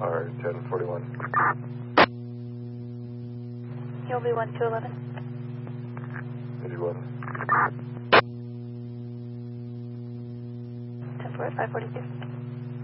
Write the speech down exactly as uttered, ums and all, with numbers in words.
R ten forty-one. You'll be one two eleven. eighty-one. ten four five forty-two.